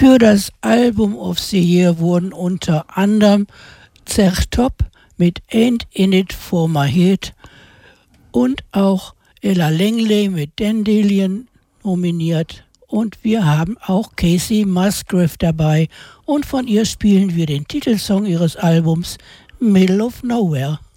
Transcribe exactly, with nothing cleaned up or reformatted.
Für das Album of the Year wurden unter anderem Zertop mit Ain't In It For My Head und auch Ella Langley mit Dandelion nominiert. Und wir haben auch Casey Musgrave dabei. Und von ihr spielen wir den Titelsong ihres Albums Middle of Nowhere.